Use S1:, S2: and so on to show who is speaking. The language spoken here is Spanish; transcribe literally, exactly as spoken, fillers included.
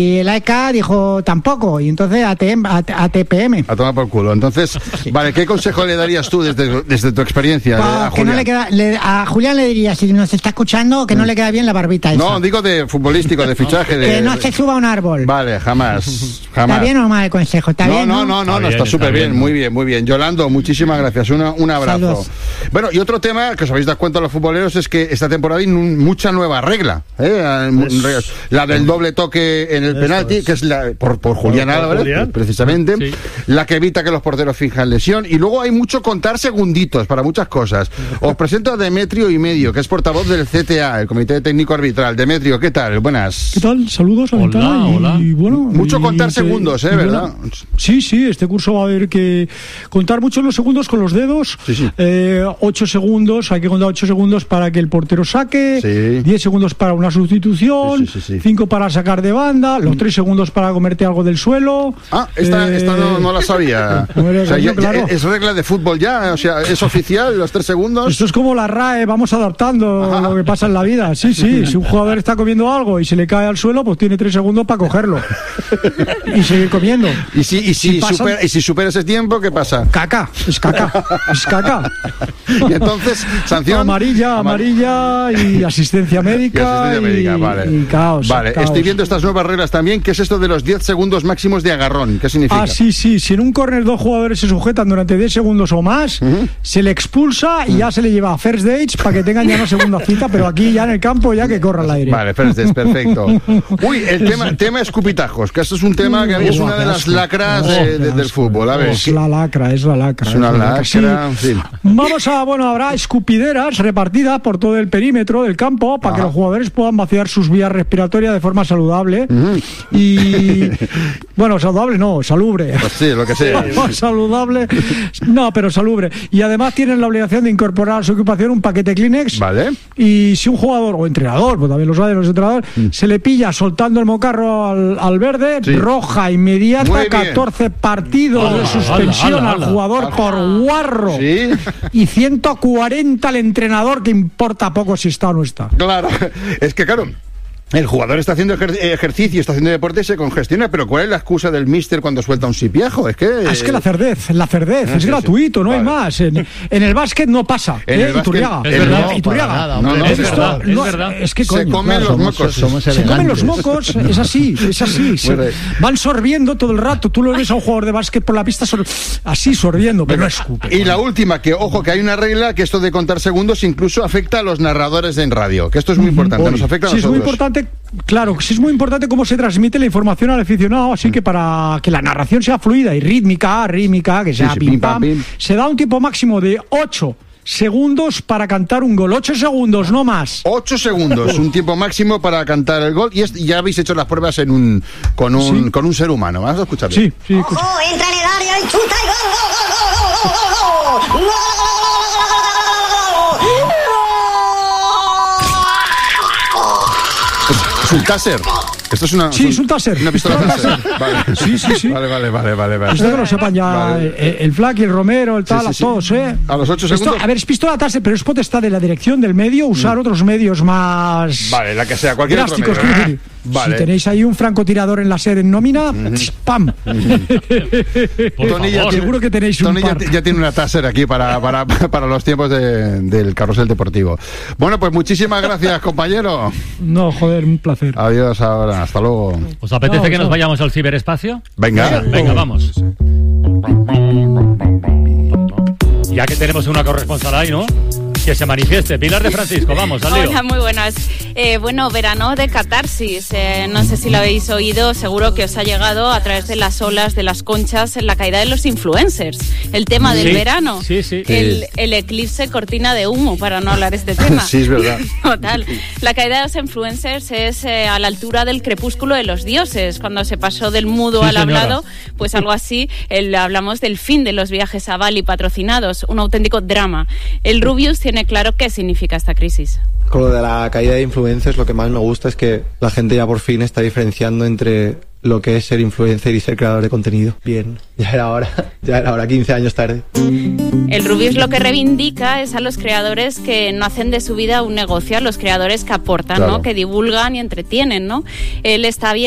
S1: y el A E K dijo tampoco, y entonces A T M, A T P M.
S2: A tomar por culo. Entonces, vale, ¿qué consejo le darías tú desde, desde tu experiencia
S1: Pa,
S2: a
S1: que
S2: Julián?
S1: no le queda, le, a Julián le diría, si nos está escuchando, que no le queda bien la barbita esa.
S2: No, digo de futbolístico, de fichaje. De,
S1: que no se suba a un árbol.
S2: Vale, jamás, jamás.
S1: ¿Está bien o mal el consejo? ¿Está
S2: no,
S1: bien?
S2: No, no, no, no, está súper bien, bien, muy bien, muy bien. Yolando, muchísimas gracias, Una, un abrazo. Saludos. Bueno, y otro tema que os habéis dado cuenta los futboleros es que esta temporada hay mucha nueva regla, ¿eh? Es... la del doble toque en el penalti, es. que es la por, por Julián por, Álvarez, Julián. precisamente, sí. la que evita que los porteros finjan lesión, y luego hay mucho contar segunditos para muchas cosas. Os presento a Demetrio y Medio, que es portavoz del C T A, el Comité Técnico Arbitral. Demetrio, ¿qué tal? Buenas.
S3: ¿Qué tal? Saludos a
S4: hola,
S3: y,
S4: hola.
S3: y bueno,
S2: mucho
S3: y,
S2: contar
S3: y,
S2: segundos, ¿eh? ¿Verdad?
S3: Sí, sí, este curso va a haber que contar mucho los segundos con los dedos.
S2: Sí, sí.
S3: Eh, ocho segundos, hay que contar ocho segundos para que el portero saque,
S2: sí.
S3: diez segundos para una sustitución,
S2: sí, sí, sí, sí.
S3: cinco para sacar de banda, los tres segundos para comerte algo del suelo.
S2: Ah, esta, eh... esta no, no la sabía. o sea, ya, claro. ya, es regla de fútbol ya, o sea, es oficial, los tres segundos.
S3: Esto es como la R A E, vamos adaptando Ajá. lo que pasa en la vida. Sí, sí, si un jugador está comiendo algo y se le cae al suelo, pues tiene tres segundos para cogerlo y seguir comiendo.
S2: Y si, y si, si pasan... supera, y si supera ese tiempo, ¿qué pasa?
S3: Caca, es caca, es caca.
S2: Y entonces, sanción.
S3: Amarilla, amarilla y asistencia médica.
S2: Y asistencia médica,
S3: y,
S2: vale.
S3: Y caos.
S2: Vale,
S3: caos.
S2: Estoy viendo estas nuevas reglas también. ¿Qué es esto de los diez segundos máximos de agarrón? ¿Qué significa?
S3: Ah, sí, sí. Si en un córner dos jugadores se sujetan durante diez segundos o más, uh-huh. se le expulsa y uh-huh. ya se le lleva a first dates para que tengan ya una segunda cita, pero aquí ya en el campo ya que corra al aire.
S2: Vale, first dates, perfecto. Uy, el tema, tema escupitajos, que esto es un tema que a mí es una de las lacras de, de, del fútbol. A ver,
S3: es la lacra, es la lacra.
S2: Es una
S3: es la
S2: lacra,
S3: lacra.
S2: Sí.
S3: Vamos a, bueno, habrá escupideras repartidas por todo el perímetro del campo para Ajá. que los jugadores puedan vaciar sus vías respiratorias de forma saludable. Uh-huh. Y, bueno, saludable no, salubre.
S2: Pues sí, lo que sea.
S3: No, saludable, no, pero salubre. Y además tienen la obligación de incorporar a su ocupación un paquete Kleenex.
S2: Vale.
S3: Y si un jugador, o entrenador, pues también lo saben los entrenadores, mm. se le pilla soltando el mocarro al, al verde, sí. roja inmediata, catorce partidos oh, de suspensión ala, ala, ala. al jugador ala. por guarro.
S2: ¿Sí?
S3: Y ciento cuarenta al entrenador, que importa poco si está o no está.
S2: Claro, es que claro, el jugador está haciendo ejer- ejercicio, está haciendo deporte y se congestiona, pero ¿cuál es la excusa del míster cuando suelta un sipiajo? Es que...
S3: Ah, es que la cerdez, la cerdez, ah, es sí, gratuito, sí. no vale. hay más. En, en el básquet no pasa.
S2: En
S3: ¿eh?
S2: el
S3: Iturriaga.
S4: Es verdad,
S3: no, Iturriaga.
S4: Nada, no, no,
S3: es,
S4: es, verdad,
S3: verdad, no,
S4: es verdad.
S3: Es que coño,
S2: se comen
S3: claro,
S2: los
S3: somos,
S2: mocos.
S3: Somos se comen los mocos, es así, es así. Se, van sorbiendo todo el rato. Tú lo ves a un jugador de básquet por la pista sor, así sorbiendo, pero no escupe.
S2: Y coño. La última, que ojo, que hay una regla que esto de contar segundos incluso afecta a los narradores en radio, que esto es muy uh-huh. importante, nos afecta a
S3: sí,
S2: nosotros.
S3: Es muy importante, claro, sí es muy importante cómo se transmite la información al aficionado, así que para que la narración sea fluida y rítmica, rítmica, que sea sí, sí, pim, pam, pim. se da un tiempo máximo de ocho segundos para cantar un gol. ocho segundos, no más.
S2: ocho segundos, un tiempo máximo para cantar el gol. Y es, ya habéis hecho las pruebas en un con un, sí. con un ser humano. ¿Vas a escucharlo?
S3: Sí, sí. Escucha.
S5: ¡Ojo! Entra en el área y chuta y gol, gol, gol, gol, gol, gol, gol, gol,
S2: Es un taser. Esto es una.
S3: Sí, es un taser.
S2: Una pistola taser. Vale.
S3: Sí, sí, sí.
S2: Vale, vale, vale, vale. vale.
S3: Esto que lo sepan ya vale. el, el Flack y el Romero, el tal, sí, sí, sí. a todos, ¿eh?
S2: A los ocho segundos.
S3: Esto, a ver, es pistola taser, pero es potestad de la dirección del medio usar mm. otros medios más.
S2: Vale, la que sea, cualquier
S3: drásticos,
S2: otro medio.
S3: Vale. Si tenéis ahí un francotirador en láser en nómina, mm-hmm. ¡pam!
S2: Mm-hmm.
S3: Tony ya seguro que tenéis un
S2: Tony
S3: par.
S2: Ya, ya tiene una taser aquí para, para, para los tiempos de, del carrusel deportivo. Bueno, pues muchísimas gracias, compañero.
S3: No, joder, un placer.
S2: Adiós ahora, hasta luego.
S4: ¿Os apetece
S3: no,
S4: que
S3: no.
S4: nos vayamos al ciberespacio?
S2: Venga.
S4: Venga, vamos. Ya que tenemos una corresponsal ahí, ¿no? Que se manifieste. Pilar de Francisco, vamos, al lío.
S6: Hola, muy buenas. Eh, bueno, verano de catarsis. Eh, no sé si lo habéis oído, seguro que os ha llegado a través de las olas de las conchas en la caída de los influencers. El tema del
S4: sí,
S6: verano.
S4: Sí, sí.
S6: El, el eclipse cortina de humo, para no hablar de este tema.
S2: Sí, es verdad.
S6: Total. La caída de los influencers es eh, a la altura del crepúsculo de los dioses. Cuando se pasó del mudo
S4: sí,
S6: al
S4: señora.
S6: hablado, pues algo así. El, hablamos del fin de los viajes a Bali patrocinados. Un auténtico drama. El Rubius tiene claro qué significa esta crisis.
S7: Con lo de la caída de influencers, lo que más me gusta es que la gente ya por fin está diferenciando entre lo que es ser influencer y ser creador de contenido. Bien, ya era hora, ya era hora, quince años tarde.
S6: El Rubius lo que reivindica es a los creadores que no hacen de su vida un negocio, a los creadores que aportan, claro. ¿no? Que divulgan y entretienen, ¿no? Él está bien.